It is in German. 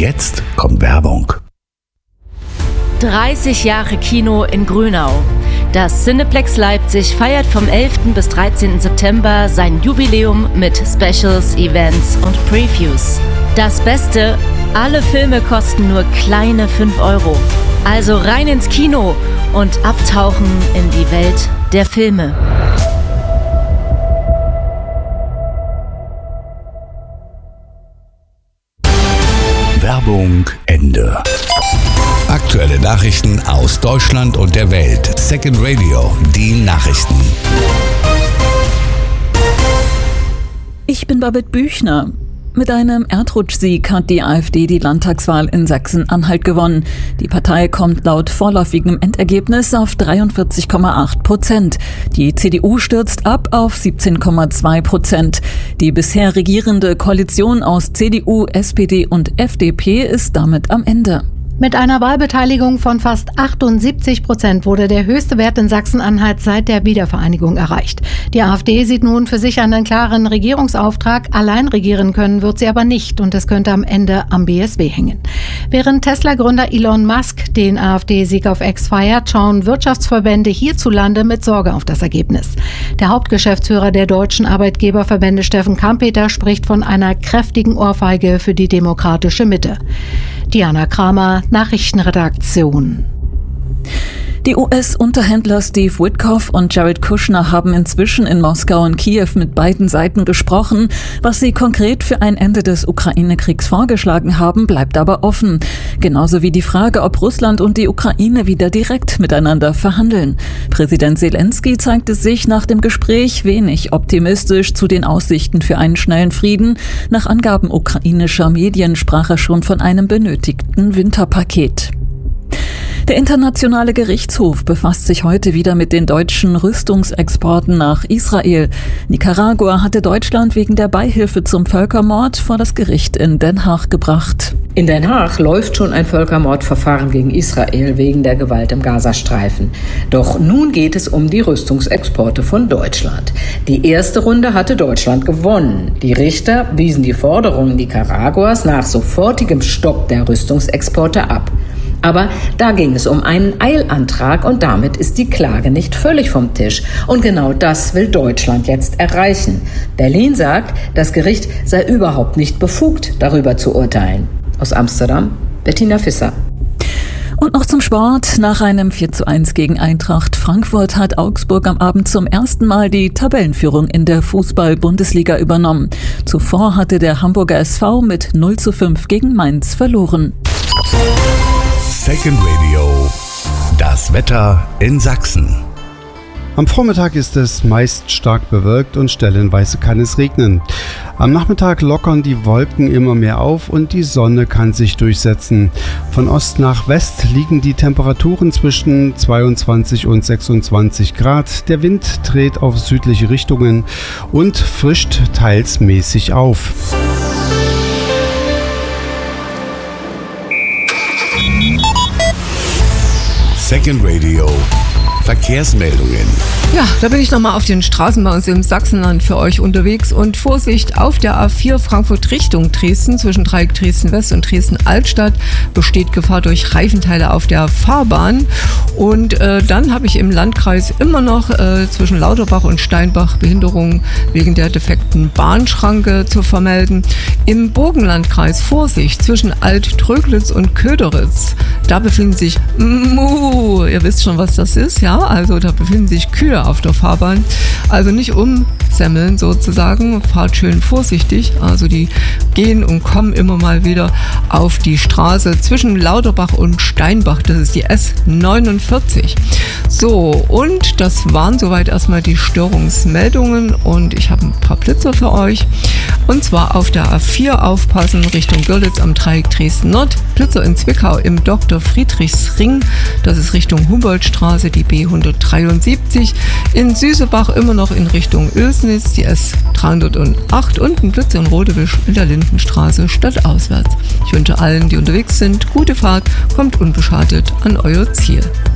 jetzt kommt Werbung. 30 Jahre Kino in Grünau. Das Cineplex Leipzig feiert vom 11. bis 13. September sein Jubiläum mit Specials, Events und Previews. Das Beste, alle Filme kosten nur kleine 5 €. Also rein ins Kino und abtauchen in die Welt der Filme. Werbung Ende. Aktuelle Nachrichten aus Deutschland und der Welt. Second Radio, die Nachrichten. Ich bin Babette Büchner. Mit einem Erdrutschsieg hat die AfD die Landtagswahl in Sachsen-Anhalt gewonnen. Die Partei kommt laut vorläufigem Endergebnis auf 43,8%. Die CDU stürzt ab auf 17,2%. Die bisher regierende Koalition aus CDU, SPD und FDP ist damit am Ende. Mit einer Wahlbeteiligung von fast 78% wurde der höchste Wert in Sachsen-Anhalt seit der Wiedervereinigung erreicht. Die AfD sieht nun für sich einen klaren Regierungsauftrag. Allein regieren können wird sie aber nicht und es könnte am Ende am BSW hängen. Während Tesla-Gründer Elon Musk den AfD-Sieg auf X feiert, schauen Wirtschaftsverbände hierzulande mit Sorge auf das Ergebnis. Der Hauptgeschäftsführer der deutschen Arbeitgeberverbände, Steffen Kampeter, spricht von einer kräftigen Ohrfeige für die demokratische Mitte. Diana Kramer, Nachrichtenredaktion. Die US-Unterhändler Steve Witkoff und Jared Kushner haben inzwischen in Moskau und Kiew mit beiden Seiten gesprochen. Was sie konkret für ein Ende des Ukraine-Kriegs vorgeschlagen haben, bleibt aber offen. Genauso wie die Frage, ob Russland und die Ukraine wieder direkt miteinander verhandeln. Präsident Zelensky zeigte sich nach dem Gespräch wenig optimistisch zu den Aussichten für einen schnellen Frieden. Nach Angaben ukrainischer Medien sprach er schon von einem benötigten Winterpaket. Der Internationale Gerichtshof befasst sich heute wieder mit den deutschen Rüstungsexporten nach Israel. Nicaragua hatte Deutschland wegen der Beihilfe zum Völkermord vor das Gericht in Den Haag gebracht. In Den Haag läuft schon ein Völkermordverfahren gegen Israel wegen der Gewalt im Gazastreifen. Doch nun geht es um die Rüstungsexporte von Deutschland. Die erste Runde hatte Deutschland gewonnen. Die Richter wiesen die Forderungen Nicaraguas nach sofortigem Stopp der Rüstungsexporte ab. Aber da ging es um einen Eilantrag und damit ist die Klage nicht völlig vom Tisch. Und genau das will Deutschland jetzt erreichen. Berlin sagt, das Gericht sei überhaupt nicht befugt, darüber zu urteilen. Aus Amsterdam, Bettina Visser. Und noch zum Sport. Nach einem 4:1 gegen Eintracht Frankfurt hat Augsburg am Abend zum ersten Mal die Tabellenführung in der Fußball-Bundesliga übernommen. Zuvor hatte der Hamburger SV mit 0:5 gegen Mainz verloren. Second Radio, das Wetter in Sachsen. Am Vormittag ist es meist stark bewölkt und stellenweise kann es regnen. Am Nachmittag lockern die Wolken immer mehr auf und die Sonne kann sich durchsetzen. Von Ost nach West liegen die Temperaturen zwischen 22 und 26 Grad. Der Wind dreht auf südliche Richtungen und frischt teils mäßig auf. Second Radio, Verkehrsmeldungen. Ja, da bin ich nochmal auf den Straßen bei uns im Sachsenland für euch unterwegs und Vorsicht auf der A4 Frankfurt Richtung Dresden zwischen Dreieck Dresden-West und Dresden-Altstadt besteht Gefahr durch Reifenteile auf der Fahrbahn und dann habe ich im Landkreis immer noch zwischen Lauterbach und Steinbach Behinderungen wegen der defekten Bahnschranke zu vermelden. Im Burgenlandkreis Vorsicht zwischen Alt-Tröglitz und Köderitz, da befinden sich ihr wisst schon, was das ist, ja, also da befinden sich Kühe auf der Fahrbahn, also nicht umsemmeln sozusagen, fahrt schön vorsichtig, also die gehen und kommen immer mal wieder auf die Straße zwischen Lauterbach und Steinbach, das ist die S49. So, und das waren soweit erstmal die Störungsmeldungen und ich habe ein paar Blitzer für euch und zwar auf der A4 aufpassen Richtung Görlitz am Dreieck Dresden-Nord, Blitzer in Zwickau im Dr. Friedrichsring, das ist Richtung Humboldtstraße, die B173, in Süßebach immer noch in Richtung Oelsnitz, die S308 und ein Blitzer in Rodewisch in der Lindenstraße stadtauswärts. Ich wünsche allen, die unterwegs sind, gute Fahrt, kommt unbeschadet an euer Ziel.